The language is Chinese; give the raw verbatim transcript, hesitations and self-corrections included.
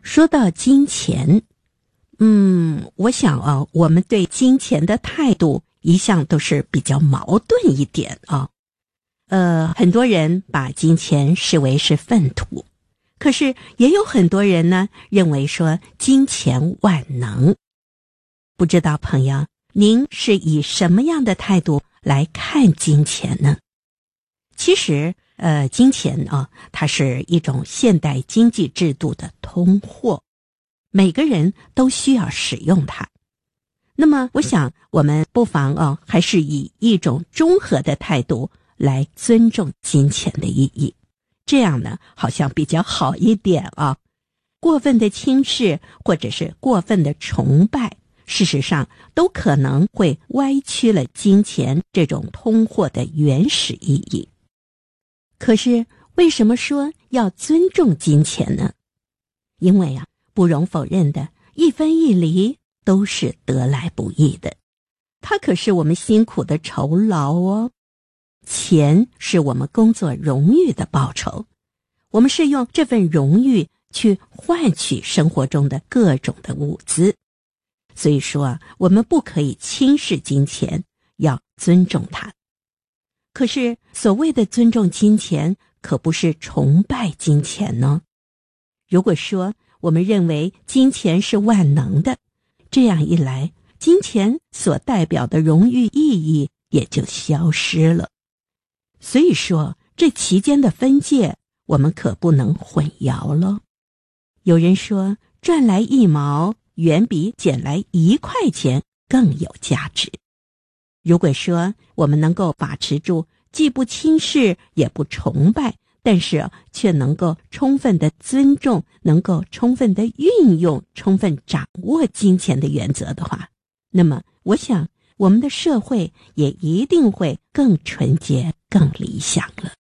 说到金钱，嗯，我想啊，我们对金钱的态度一向都是比较矛盾一点啊。呃，很多人把金钱视为是粪土，可是也有很多人呢，认为说金钱万能。不知道朋友，您是以什么样的态度来看金钱呢？其实，呃，金钱啊，它是一种现代经济制度的通货，每个人都需要使用它。那么，我想我们不妨啊，还是以一种中和的态度来尊重金钱的意义，这样呢，好像比较好一点啊。过分的轻视或者是过分的崇拜，事实上都可能会歪曲了金钱这种通货的原始意义。可是为什么说要尊重金钱呢？因为啊，不容否认的，一分一厘都是得来不易的，它可是我们辛苦的酬劳哦。钱是我们工作荣誉的报酬，我们是用这份荣誉去换取生活中的各种的物资。所以说啊，我们不可以轻视金钱，要尊重它。可是所谓的尊重金钱，可不是崇拜金钱呢。如果说我们认为金钱是万能的，这样一来，金钱所代表的荣誉意义也就消失了。所以说，这其间的分界，我们可不能混淆了。有人说，赚来一毛远比捡来一块钱更有价值。如果说我们能够把持住既不轻视也不崇拜，但是却能够充分的尊重，能够充分的运用，充分掌握金钱的原则的话，那么我想我们的社会也一定会更纯洁更理想了。